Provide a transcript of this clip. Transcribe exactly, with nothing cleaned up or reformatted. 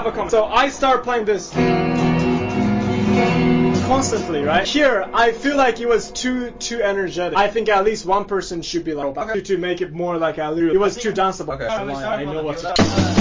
a comment. So I start playing this constantly, right? Here, I feel like it was too too energetic. I think at least one person should be like okay. to, to make it more like a, it was too danceable. Okay. I know what to